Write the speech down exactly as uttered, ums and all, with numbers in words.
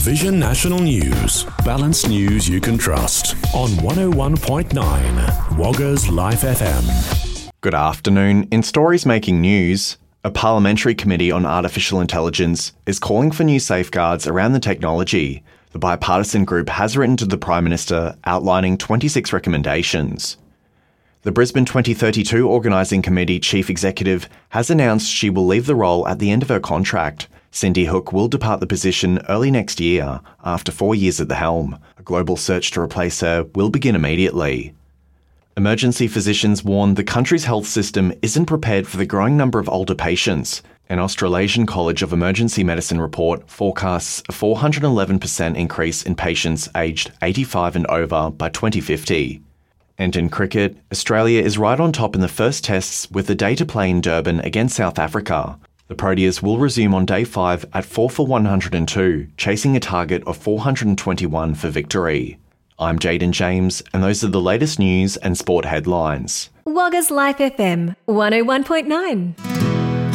Vision National News. Balanced news you can trust. On one oh one point nine Woggers Life F M. Good afternoon. In stories making news, a parliamentary committee on artificial intelligence is calling for new safeguards around the technology. The bipartisan group has written to the Prime Minister outlining twenty-six recommendations. The Brisbane twenty thirty-two Organising Committee Chief Executive has announced she will leave the role at the end of her contract. Cindy Hook will depart the position early next year after four years at the helm. A global search to replace her will begin immediately. Emergency physicians warn the country's health system isn't prepared for the growing number of older patients. An Australasian College of Emergency Medicine report forecasts a four hundred eleven percent increase in patients aged eighty-five and over by twenty fifty. And in cricket, Australia is right on top in the first tests with the day to play in Durban against South Africa. The Proteas will resume on day five at four for one hundred two, chasing a target of four hundred twenty-one for victory. I'm Jaden James, and those are the latest news and sport headlines. Woggers Life F M, one oh one point nine.